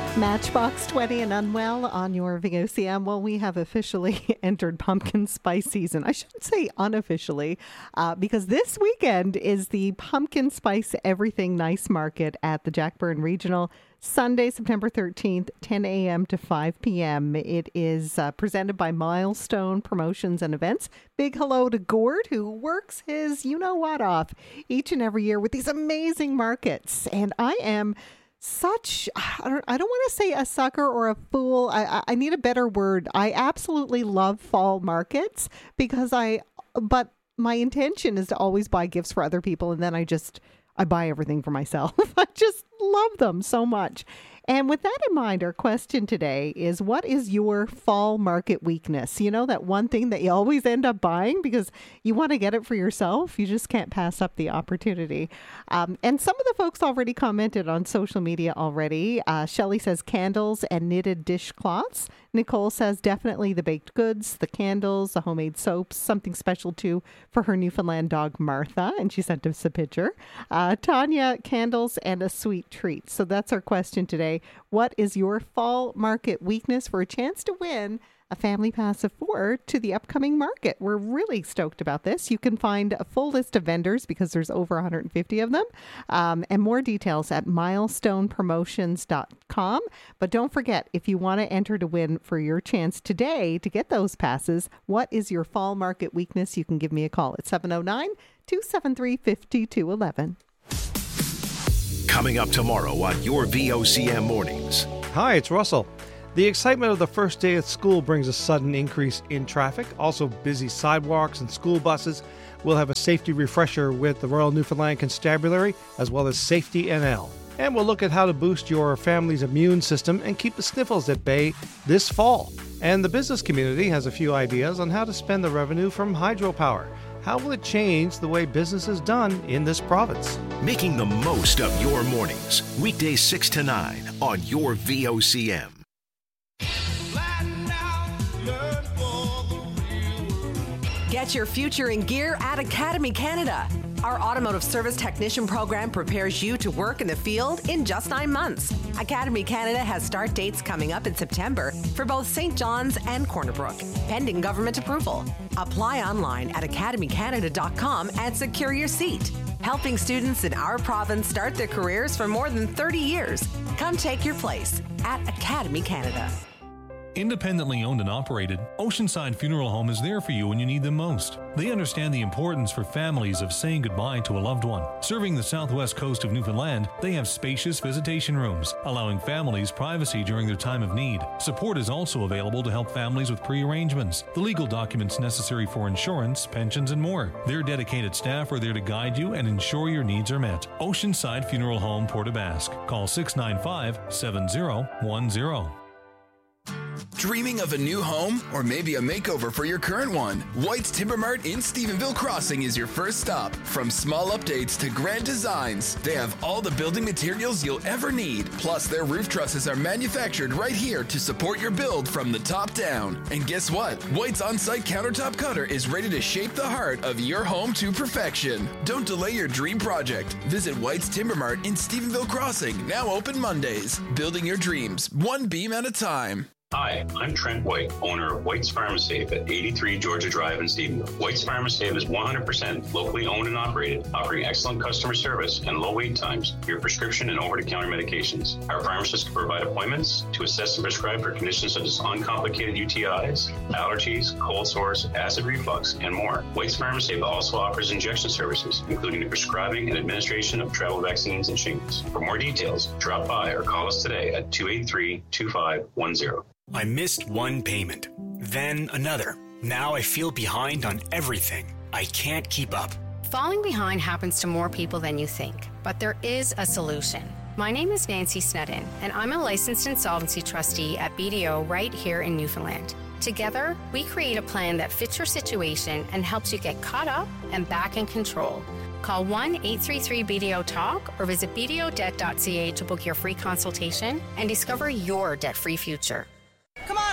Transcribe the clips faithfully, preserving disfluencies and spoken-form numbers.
Matchbox twenty and Unwell on your V O C M. Well, we have officially entered pumpkin spice season. I shouldn't say unofficially, uh, because this weekend is the Pumpkin Spice Everything Nice Market at the Jackburn Regional. Sunday, September thirteenth, ten a.m. to five p.m. It is uh, presented by Milestone Promotions and Events. Big hello to Gord, who works his you-know-what off each and every year with these amazing markets. And I am such, I don't, I don't want to say a sucker or a fool. I, I need a better word. I absolutely love fall markets because I, but my intention is to always buy gifts for other people. And then I just, I buy everything for myself. I just love them so much. And with that in mind, our question today is, what is your fall market weakness? You know, that one thing that you always end up buying because you want to get it for yourself. You just can't pass up the opportunity. Um, and some of the folks already commented on social media already. Uh, Shelley says candles and knitted dishcloths. Nicole says definitely the baked goods, the candles, the homemade soaps, something special too for her Newfoundland dog Martha. And she sent us a picture. Uh, Tanya, candles and a sweet treat. So that's our question today. What is your fall market weakness for a chance to win a family pass of four to the upcoming market? We're really stoked about this. You can find a full list of vendors because there's over one hundred fifty of them, um, and more details at milestone promotions dot com. But don't forget, if you want to enter to win for your chance today to get those passes, what is your fall market weakness? You can give me a call at seven oh nine, two seven three, five two one one. Coming up tomorrow on your V O C M Mornings. Hi, it's Russell. The excitement of the first day at school brings a sudden increase in traffic. Also, busy sidewalks and school buses. We'll have a safety refresher with the Royal Newfoundland Constabulary, as well as Safety N L. And we'll look at how to boost your family's immune system and keep the sniffles at bay this fall. And the business community has a few ideas on how to spend the revenue from hydropower. How will it change the way business is done in this province? Making the most of your mornings. Weekdays six to nine on your V O C M. Get your future in gear at Academy Canada. Our automotive service technician program prepares you to work in the field in just nine months. Academy Canada has start dates coming up in September for both Saint John's and Corner Brook, pending government approval. Apply online at academy canada dot com and secure your seat. Helping students in our province start their careers for more than thirty years. Come take your place at Academy Canada. Independently owned and operated, Oceanside Funeral Home is there for you when you need them most. They understand the importance for families of saying goodbye to a loved one. Serving the southwest coast of Newfoundland, they have spacious visitation rooms, allowing families privacy during their time of need. Support is also available to help families with pre-arrangements, the legal documents necessary for insurance, pensions, and more. Their dedicated staff are there to guide you and ensure your needs are met. Oceanside Funeral Home, Port aux Basques. Call six nine five, seven zero one zero. Dreaming of a new home or maybe a makeover for your current one? White's Timber Mart in Stephenville Crossing is your first stop. From small updates to grand designs, they have all the building materials you'll ever need. Plus, their roof trusses are manufactured right here to support your build from the top down. And guess what? White's on-site countertop cutter is ready to shape the heart of your home to perfection. Don't delay your dream project. Visit White's Timber Mart in Stephenville Crossing, now open Mondays. Building your dreams, one beam at a time. Hi, I'm Trent White, owner of White's Pharmasafe at eighty-three Georgia Drive in Stephenville. White's Pharmasafe is one hundred percent locally owned and operated, offering excellent customer service and low wait times for your prescription and over-the-counter medications. Our pharmacists can provide appointments to assess and prescribe for conditions such as uncomplicated U T Is, allergies, cold sores, acid reflux, and more. White's Pharmasafe also offers injection services, including the prescribing and administration of travel vaccines and shingles. For more details, drop by or call us today at two eight three, two five one zero. I missed one payment, then another. Now I feel behind on everything. I can't keep up. Falling behind happens to more people than you think, but there is a solution. My name is Nancy Snedden, and I'm a licensed insolvency trustee at B D O right here in Newfoundland. Together, we create a plan that fits your situation and helps you get caught up and back in control. Call one eight three three B D O talk or visit b d o debt dot c a to book your free consultation and discover your debt-free future. Come on,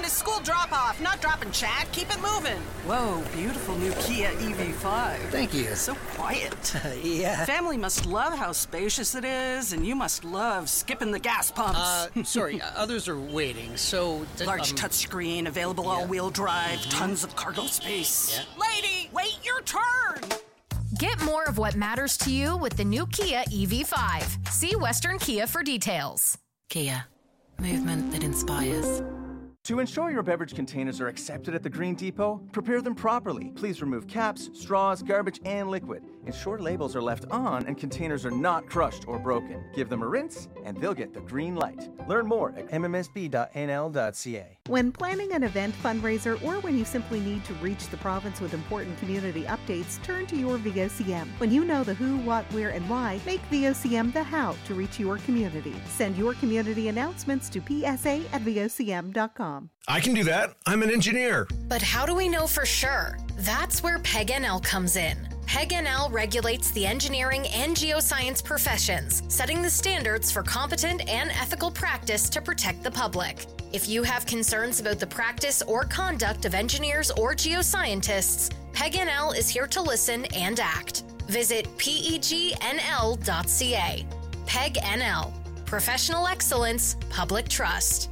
is school drop-off, not dropping Chad. Keep it moving. Whoa, beautiful new Kia E V five. Thank you. So quiet. Yeah. Family must love how spacious it is, and you must love skipping the gas pumps. Uh, sorry, others are waiting, so... Th- Large um, touchscreen, available yeah. all-wheel drive, mm-hmm. tons of cargo space. Yeah. Lady, wait your turn! Get more of what matters to you with the new Kia E V five. See Western Kia for details. Kia. Movement that inspires. To ensure your beverage containers are accepted at the Green Depot, prepare them properly. Please remove caps, straws, garbage, and liquid. Ensure labels are left on and containers are not crushed or broken. Give them a rinse, and they'll get the green light. Learn more at m m s b dot n l dot c a. When planning an event fundraiser or when you simply need to reach the province with important community updates, turn to your V O C M. When you know the who, what, where, and why, make V O C M the how to reach your community. Send your community announcements to p s a at v o c m dot com. I can do that. I'm an engineer. But how do we know for sure? That's where P E G N L comes in. P E G N L regulates the engineering and geoscience professions, setting the standards for competent and ethical practice to protect the public. If you have concerns about the practice or conduct of engineers or geoscientists, P E G N L is here to listen and act. Visit P E G N L dot c a. P E G N L. Professional excellence, public trust.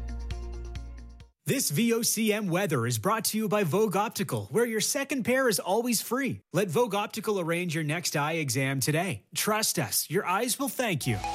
This V O C M weather is brought to you by Vogue Optical, where your second pair is always free. Let Vogue Optical arrange your next eye exam today. Trust us, your eyes will thank you.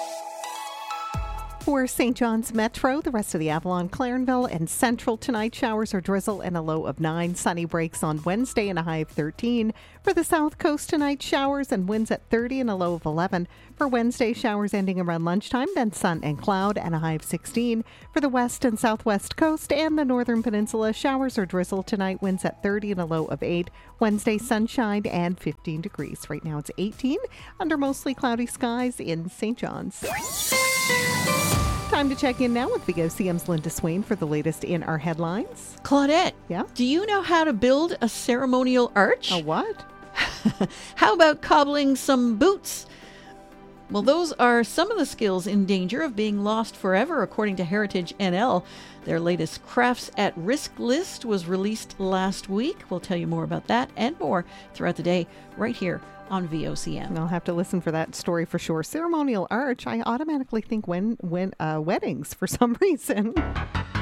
For Saint John's Metro, the rest of the Avalon, Clarenville, and Central tonight, showers or drizzle and a low of nine. Sunny breaks on Wednesday and a high of thirteen. For the South Coast tonight, showers and winds at thirty and a low of eleven. For Wednesday, showers ending around lunchtime, then sun and cloud and a high of sixteen. For the West and Southwest Coast and the Northern Peninsula, showers or drizzle tonight, winds at thirty and a low of eight. Wednesday, sunshine and fifteen degrees. Right now it's eighteen under mostly cloudy skies in Saint John's. Time to check in now with V O C M's Linda Swain for the latest in our headlines. Claudette, yeah? Do you know how to build a ceremonial arch? A what? How about cobbling some boots? Well, those are some of the skills in danger of being lost forever, according to Heritage N L. Their latest Crafts at Risk list was released last week. We'll tell you more about that and more throughout the day right here on V O C M. I'll have to listen for that story for sure. Ceremonial arch, I automatically think when, when uh, weddings for some reason.